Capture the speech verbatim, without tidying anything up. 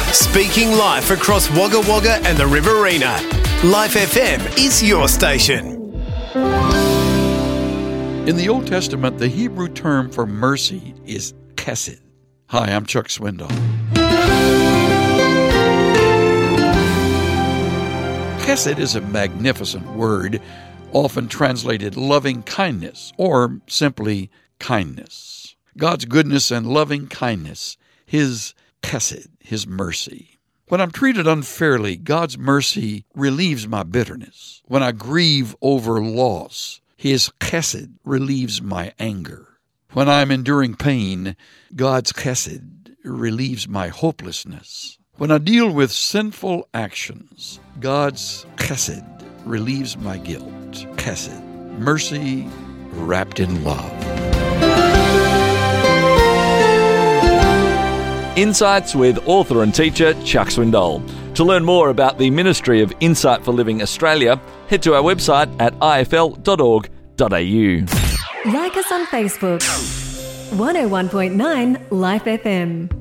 Speaking life across Wagga Wagga and the Riverina. Life F M is your station. In the Old Testament, the Hebrew term for mercy is chesed. Hi, I'm Chuck Swindoll. Chesed is a magnificent word, often translated loving kindness or simply kindness. God's goodness and loving kindness, His chesed, His mercy. When I'm treated unfairly, God's mercy relieves my bitterness. When I grieve over loss, His chesed relieves my anger. When I'm enduring pain, God's chesed relieves my hopelessness. When I deal with sinful actions, God's chesed relieves my guilt. Chesed, mercy wrapped in love. Insights with author and teacher Chuck Swindoll. To learn more about the Ministry of Insight for Living Australia, head to our website at I F L dot org dot A U. Like us on Facebook. one oh one point nine Life F M.